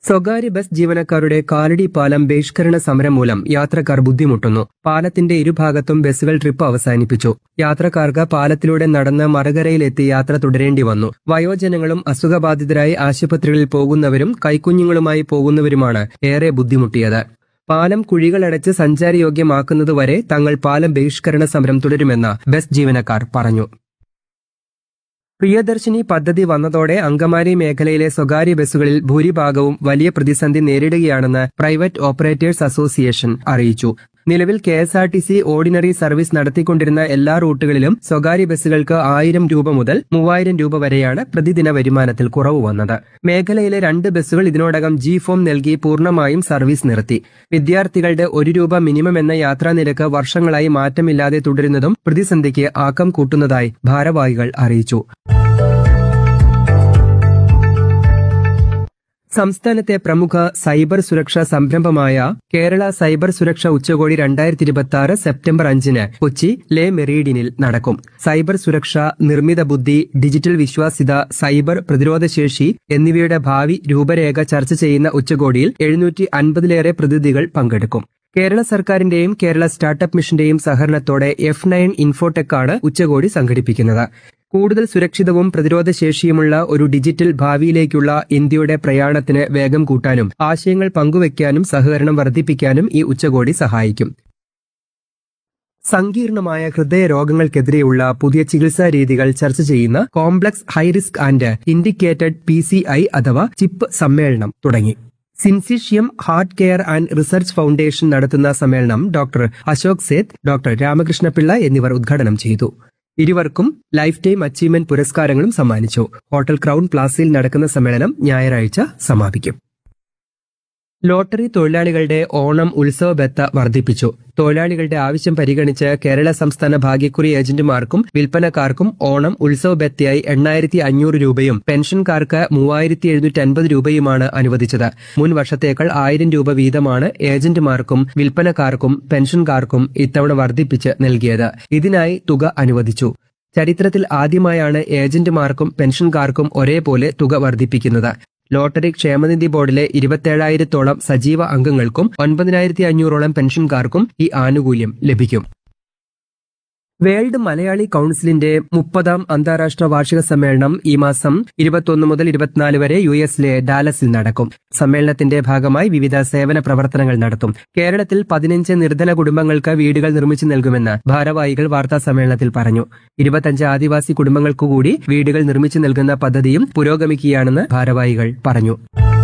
സ്വകാര്യ ബസ് ജീവനക്കാരുടെ കാലടി പാലം ബഹിഷ്കരണ സമരം മൂലം യാത്രക്കാർ ബുദ്ധിമുട്ടുന്നു. പാലത്തിന്റെ ഇരുഭാഗത്തും ബസ്സുകൾ ട്രിപ്പ് അവസാനിപ്പിച്ചു. യാത്രക്കാർക്ക് പാലത്തിലൂടെ നടന്ന് മറുകരയിലെത്തി യാത്ര തുടരേണ്ടി വന്നു. വയോജനങ്ങളും അസുഖബാധിതരായി ആശുപത്രികളിൽ പോകുന്നവരും കൈക്കുഞ്ഞുങ്ങളുമായി പോകുന്നവരുമാണ് ഏറെ ബുദ്ധിമുട്ടിയത്. പാലം കുഴികളടച്ച് സഞ്ചാരയോഗ്യമാക്കുന്നതുവരെ തങ്ങൾ പാലം ബഹിഷ്കരണ സമരം തുടരുമെന്ന് ബസ് ജീവനക്കാർ പറഞ്ഞു. പ്രിയദർശിനി പദ്ധതി വന്നതോടെ അങ്കമാലി മേഖലയിലെ സ്വകാര്യ ബസ്സുകളിൽ ഭൂരിഭാഗവും വലിയ പ്രതിസന്ധി നേരിടുകയാണെന്ന് പ്രൈവറ്റ് ഓപ്പറേറ്റേഴ്സ് അസോസിയേഷൻ അറിയിച്ചു. നിലവിൽ KSRTC ഓർഡിനറി സർവീസ് നടത്തിക്കൊണ്ടിരുന്ന എല്ലാ റൂട്ടുകളിലും സ്വകാര്യ ബസ്സുകൾക്ക് 1000 രൂപ മുതൽ 3000 രൂപ വരെയാണ് പ്രതിദിന വരുമാനത്തിൽ കുറവ് വന്നത്. മേഖലയിലെ 2 ബസ്സുകൾ ഇതിനോടകം G-ഫോം നൽകി പൂർണ്ണമായും സർവീസ് നിർത്തി. വിദ്യാർത്ഥികളുടെ 1 രൂപ മിനിമം എന്ന യാത്രാനിരക്ക് വർഷങ്ങളായി മാറ്റമില്ലാതെ തുടരുന്നതും പ്രതിസന്ധിക്ക് ആക്കം കൂട്ടുന്നതായി ഭാരവാഹികൾ അറിയിച്ചു. സംസ്ഥാനത്തെ പ്രമുഖ സൈബർ സുരക്ഷാ സംരംഭമായ കേരള സൈബർ സുരക്ഷാ ഉച്ചകോടി 2026 സെപ്റ്റംബർ 5 കൊച്ചി ലേ മെറീഡിയനിൽ നടക്കും. സൈബർ സുരക്ഷ, നിർമ്മിത ബുദ്ധി, ഡിജിറ്റൽ വിശ്വാസ്യത, സൈബർ പ്രതിരോധശേഷി എന്നിവയുടെ ഭാവി രൂപരേഖ ചർച്ച ചെയ്യുന്ന ഉച്ചകോടിയിൽ 750-ലേറെ പ്രതിനിധികൾ പങ്കെടുക്കും. കേരള സർക്കാരിന്റെയും കേരള സ്റ്റാർട്ടപ്പ് മിഷന്റെയും സഹകരണത്തോടെ F9 ഇൻഫോടെക്കാണ് ഉച്ചകോടി സംഘടിപ്പിക്കുന്നത്. കൂടുതൽ സുരക്ഷിതവും പ്രതിരോധശേഷിയുമുള്ള ഒരു ഡിജിറ്റൽ ഭാവിയിലേക്കുള്ള ഇന്ത്യയുടെ പ്രയാണത്തിന് വേഗം കൂട്ടാനും ആശയങ്ങൾ പങ്കുവയ്ക്കാനും സഹകരണം വർദ്ധിപ്പിക്കാനും ഈ ഉച്ചകോടി സഹായിക്കും. സങ്കീർണമായ ഹൃദയരോഗങ്ങൾക്കെതിരെയുള്ള പുതിയ ചികിത്സാ രീതികൾ ചർച്ച ചെയ്യുന്ന complex high risk and indicated PCI അഥവാ ചിപ്പ് സമ്മേളനം തുടങ്ങി. Syncytium heart care and research foundation നടത്തുന്ന സമ്മേളനം ഡോക്ടർ അശോക് സേത്ത്, ഡോക്ടർ രാമകൃഷ്ണപിള്ള എന്നിവർ ഉദ്ഘാടനം ചെയ്തു. ഇരുവർക്കും ലൈഫ് ടൈം അച്ചീവ്മെന്റ് പുരസ്കാരങ്ങളും സമ്മാനിച്ചു. ഹോട്ടൽ ക്രൗൺ പ്ലാസയിൽ നടക്കുന്ന സമ്മേളനം ഞായറാഴ്ച സമാപിക്കും. ലോട്ടറി തൊഴിലാളികളുടെ ഓണം ഉത്സവ ബത്ത വർദ്ധിപ്പിച്ചു. തൊഴിലാളികളുടെ ആവശ്യം പരിഗണിച്ച് കേരള സംസ്ഥാന ഭാഗ്യക്കുറി ഏജന്റുമാർക്കും വിൽപ്പനക്കാർക്കും ഓണം ഉത്സവ ബത്തയായി 8500 രൂപയും പെൻഷൻകാർക്ക് 3750 രൂപയുമാണ് അനുവദിച്ചത്. മുൻ വർഷത്തേക്കാൾ 1000 രൂപ വീതമാണ് ഏജന്റുമാർക്കും വിൽപ്പനക്കാർക്കും പെൻഷൻകാർക്കും ഇത്തവണ വർദ്ധിപ്പിച്ച് നൽകിയത്. ഇതിനായി തുക അനുവദിച്ചു. ചരിത്രത്തിൽ ആദ്യമായാണ് ഏജന്റുമാർക്കും പെൻഷൻകാർക്കും ഒരേപോലെ തുക വർദ്ധിപ്പിക്കുന്നത്. ലോട്ടറി ക്ഷേമനിധി ബോർഡിലെ 27,000-ഓളം സജീവ അംഗങ്ങൾക്കും 9,500-ഓളം പെൻഷൻകാർക്കും ഈ ആനുകൂല്യം ലഭിക്കും. വേൾഡ് മലയാളി കൌൺസിലിന്റെ 30ാം അന്താരാഷ്ട്ര വാർഷിക സമ്മേളനം ഈ മാസം 21 മുതൽ 24 വരെ US-ലെ ഡാലസിൽ നടക്കും. സമ്മേളനത്തിന്റെ ഭാഗമായി വിവിധ സേവന പ്രവർത്തനങ്ങൾ നടത്തും. കേരളത്തിൽ 15 നിർധന കുടുംബങ്ങൾക്ക് വീടുകൾ നിർമ്മിച്ചു നൽകുമെന്ന് ഭാരവാഹികൾ വാർത്താ സമ്മേളനത്തിൽ പറഞ്ഞു. 25 ആദിവാസി കുടുംബങ്ങൾക്കുകൂടി വീടുകൾ നിർമ്മിച്ചു നൽകുന്ന പദ്ധതിയും പുരോഗമിക്കുകയാണെന്ന് ഭാരവാഹികൾ പറഞ്ഞു.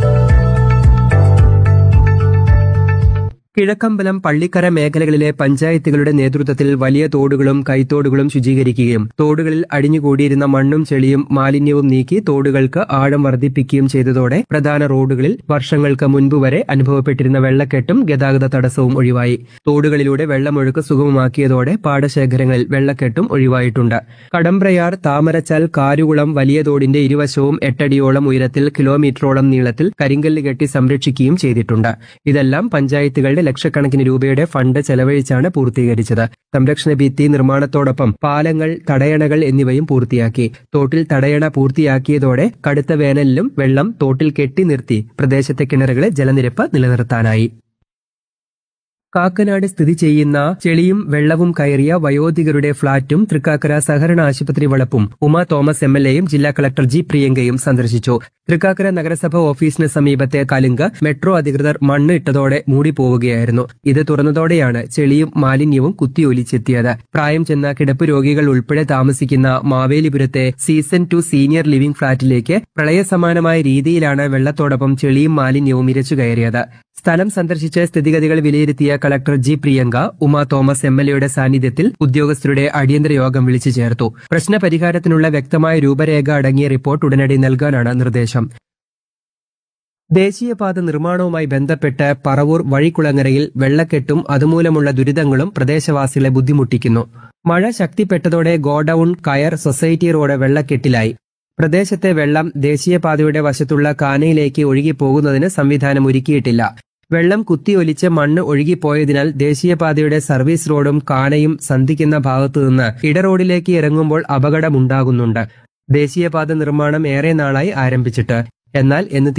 കിഴക്കമ്പലം, പള്ളിക്കര മേഖലകളിലെ പഞ്ചായത്തുകളുടെ നേതൃത്വത്തിൽ വലിയ തോടുകളും കൈത്തോടുകളും ശുചീകരിക്കുകയും തോടുകളിൽ അടിഞ്ഞുകൂടിയിരുന്ന മണ്ണും ചെളിയും മാലിന്യവും നീക്കി തോടുകൾക്ക് ആഴം വർദ്ധിപ്പിക്കുകയും ചെയ്തതോടെ പ്രധാന റോഡുകളിൽ വർഷങ്ങൾക്ക് മുൻപ് വരെ അനുഭവപ്പെട്ടിരുന്ന വെള്ളക്കെട്ടും ഗതാഗത തടസ്സവും ഒഴിവായി. തോടുകളിലൂടെ വെള്ളമൊഴുക്ക് സുഗമമാക്കിയതോടെ പാടശേഖരങ്ങളിൽ വെള്ളക്കെട്ടും ഒഴിവായിട്ടുണ്ട്. കടമ്പ്രയാർ, താമരച്ചാൽ, കാരുകുളം വലിയ തോടിന്റെ ഇരുവശവും 8 അടിയോളം ഉയരത്തിൽ കിലോമീറ്ററോളം നീളത്തിൽ കരിങ്കല്ല് കെട്ടി സംരക്ഷിക്കുകയും ചെയ്തിട്ടുണ്ട്. ഇതെല്ലാം പഞ്ചായത്തുകളുടെ ലക്ഷക്കണക്കിന് രൂപയുടെ ഫണ്ട് ചെലവഴിച്ചാണ് പൂർത്തീകരിച്ചത്. സംരക്ഷണ ഭിത്തി നിർമ്മാണത്തോടൊപ്പം പാലങ്ങൾ, തടയണകൾ എന്നിവയും പൂർത്തിയാക്കി. തോട്ടിൽ തടയണ പൂർത്തിയാക്കിയതോടെ കടുത്ത വേനലിലും വെള്ളം തോട്ടിൽ കെട്ടി നിർത്തി പ്രദേശത്തെ കിണറുകളെ ജലനിരപ്പ് നിലനിർത്താനായി. കാക്കനാട് സ്ഥിതി ചെയ്യുന്ന ചെളിയും വെള്ളവും കയറിയ വയോധികരുടെ ഫ്ളാറ്റും തൃക്കാക്കര സഹകരണ ആശുപത്രി വളപ്പും ഉമ തോമസ് MLAയും ജില്ലാ കളക്ടർ G. പ്രിയങ്കയും സന്ദർശിച്ചു. തൃക്കാക്കര നഗരസഭ ഓഫീസിന് സമീപത്തെ കലുങ്ക് മെട്രോ അധികൃതർ മണ്ണ് ഇട്ടതോടെ മൂടിപ്പോവുകയായിരുന്നു. ഇത് തുറന്നതോടെയാണ് ചെളിയും മാലിന്യവും കുത്തിയൊലിച്ചെത്തിയത്. പ്രായം ചെന്ന കിടപ്പ് രോഗികൾ ഉൾപ്പെടെ താമസിക്കുന്ന മാവേലിപുരത്തെ സീസൺ 2 സീനിയർ ലിവിംഗ് ഫ്ളാറ്റിലേക്ക് പ്രളയസമാനമായ രീതിയിലാണ് വെള്ളത്തോടൊപ്പം ചെളിയും മാലിന്യവും ഇരച്ചു കയറിയത്. സ്ഥലം സന്ദർശിച്ച് സ്ഥിതിഗതികൾ വിലയിരുത്തിയ collector G. Priyanka Uma Thomas MLAയുടെ സാന്നിധ്യത്തിൽ ഉദ്യോഗസ്ഥരുടെ അടിയന്തര യോഗം വിളിച്ചു ചേർത്തു. പ്രശ്നപരിഹാരത്തിനുള്ള വ്യക്തമായ രൂപരേഖ അടങ്ങിയ റിപ്പോർട്ട് ഉടനടി നൽകാനാണ് നിർദ്ദേശം. ദേശീയപാത നിർമ്മാണവുമായി ബന്ധപ്പെട്ട് പറവൂർ വഴിക്കുളങ്ങരയിൽ വെള്ളക്കെട്ടും അതുമൂലമുള്ള ദുരിതങ്ങളും പ്രദേശവാസികളെ ബുദ്ധിമുട്ടിക്കുന്നു. മഴ ശക്തിപ്പെട്ടതോടെ ഗോഡൌൺ, കയർ, സൊസൈറ്റി റോഡ് വെള്ളക്കെട്ടിലായി. പ്രദേശത്തെ വെള്ളം ദേശീയപാതയുടെ വശത്തുള്ള കാനയിലേക്ക് ഒഴുകിപ്പോകുന്നതിന് സംവിധാനം ഒരുക്കിയിട്ടില്ല. വെള്ളം കുത്തിയൊലിച്ച് മണ്ണ് ഒഴുകിപ്പോയതിനാൽ ദേശീയപാതയുടെ സർവീസ് റോഡും കാനയും സന്ധിക്കുന്ന ഭാഗത്തുനിന്ന് ഇടറോഡിലേക്ക് ഇറങ്ങുമ്പോൾ അപകടമുണ്ടാകുന്നുണ്ട്. ദേശീയപാത നിർമ്മാണം ഏറെ നാളായി ആരംഭിച്ചിട്ട്. എന്നാൽ എന്ന്